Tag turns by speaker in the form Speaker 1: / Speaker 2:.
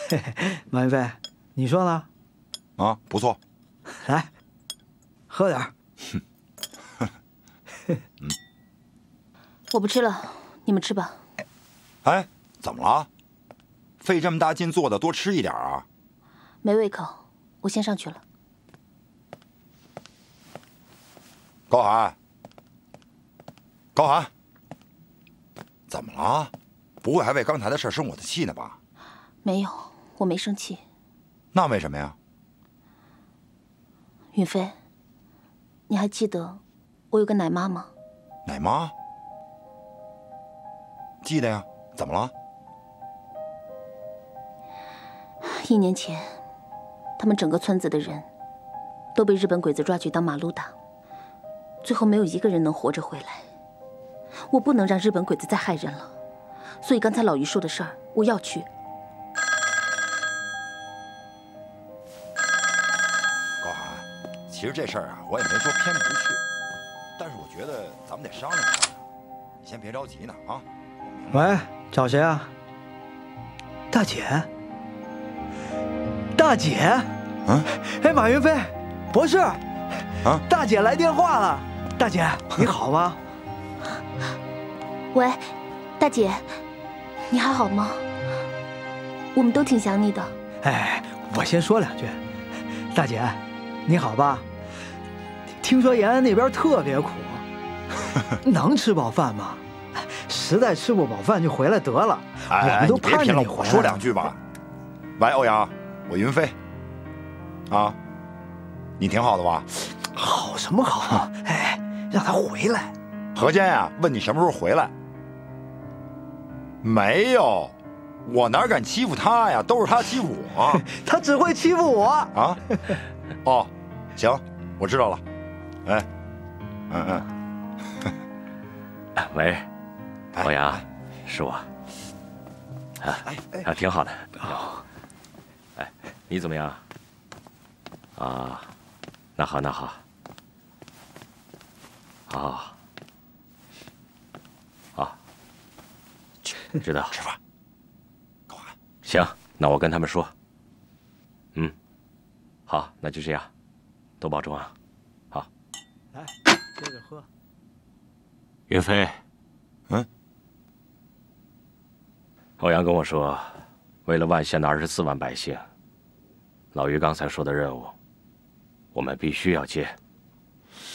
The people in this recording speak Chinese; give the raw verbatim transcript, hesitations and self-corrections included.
Speaker 1: 嘿嘿，马云飞，你说呢？
Speaker 2: 啊，不错。
Speaker 1: 来，喝点儿。
Speaker 2: 嗯，
Speaker 3: 我不吃了，你们吃吧。
Speaker 2: 哎，怎么了？费这么大劲做的，多吃一点啊。
Speaker 3: 没胃口，我先上去了。
Speaker 2: 高寒，高寒，怎么了？不会还为刚才的事生我的气呢吧？
Speaker 3: 没有，我没生气。
Speaker 2: 那为什么呀？
Speaker 3: 允飞，你还记得我有个奶妈吗？
Speaker 2: 奶妈？记得呀。怎么了？
Speaker 3: 一年前，他们整个村子的人都被日本鬼子抓去当马路打，最后没有一个人能活着回来。我不能让日本鬼子再害人了，所以刚才老于说的事儿，我要去。
Speaker 2: 高寒，其实这事儿啊，我也没说偏不去，但是我觉得咱们得商量商量。你先别着急呢啊。
Speaker 1: 喂，找谁啊？大姐。大姐。
Speaker 2: 嗯。
Speaker 1: 哎，马云飞，博士。
Speaker 2: 啊。
Speaker 1: 大姐来电话了。大姐，你好吗？
Speaker 3: 喂，大姐，你还好吗？我们都挺想你的。
Speaker 1: 哎，我先说两句。大姐，你好吧？听说延安那边特别苦，能吃饱饭吗？实在吃不饱饭就回来得了。
Speaker 2: 哎，
Speaker 1: 我们都盼着你回来。
Speaker 2: 我说两句吧。喂，欧阳，我云飞。啊，你挺好的吧？
Speaker 1: 好什么好？哎，让他回来。
Speaker 2: 何坚呀，问你什么时候回来？没有，我哪敢欺负他呀？都是他欺负我。
Speaker 1: 他只会欺负我
Speaker 2: 啊！哦，行，我知道了。哎，嗯嗯。
Speaker 4: 喂，欧阳，是我。啊啊，挺好的。哎，你怎么样？啊，那好，那好。好。好。知道。
Speaker 2: 吃饭。高寒。
Speaker 4: 行，那我跟他们说。嗯，好，那就这样，都保重啊。好。
Speaker 1: 来，接着喝。
Speaker 4: 云飞。
Speaker 2: 嗯。
Speaker 4: 欧阳跟我说，为了万县的二十四万百姓，老于刚才说的任务，我们必须要接。